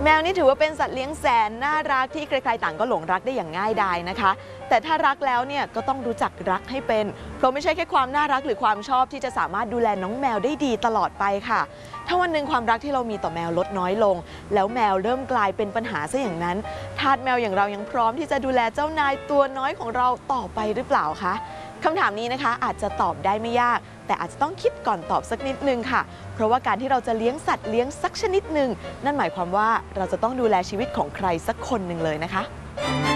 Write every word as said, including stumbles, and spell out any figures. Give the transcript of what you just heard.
แมวนี่ถือว่าเป็นสัตว์เลี้ยงแสนน่ารักที่ใครๆต่างก็หลงรักได้อย่างง่ายดายนะคะแต่ถ้ารักแล้วเนี่ยก็ต้องรู้จักรักให้เป็นเพราะไม่ใช่แค่ความน่ารักหรือความชอบที่จะสามารถดูแลน้องแมวได้ดีตลอดไปค่ะถ้าวันหนึ่งความรักที่เรามีต่อแมวลดน้อยลงแล้วแมวเริ่มกลายเป็นปัญหาซะอย่างนั้นทาสแมวอย่างเรายังพร้อมที่จะดูแลเจ้านายตัวน้อยของเราต่อไปหรือเปล่าคะคำถามนี้นะคะอาจจะตอบได้ไม่ยากแต่อาจจะต้องคิดก่อนตอบสักนิดนึงค่ะเพราะว่าการที่เราจะเลี้ยงสัตว์เลี้ยงสักชนิดหนึ่งนั่นหมายความว่าเราจะต้องดูแลชีวิตของใครสักคนหนึ่งเลยนะคะ